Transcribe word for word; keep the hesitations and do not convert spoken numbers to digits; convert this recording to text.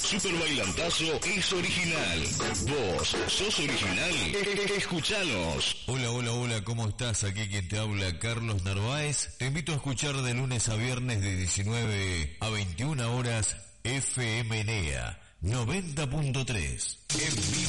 Super Bailantazo es original. Vos sos original. Escuchanos. Hola, hola, hola, ¿cómo estás? Aquí quien te habla, Carlos Narváez. Te invito a escuchar de lunes a viernes de diecinueve a veintiuna horas F M N E A noventa punto tres. En vivo.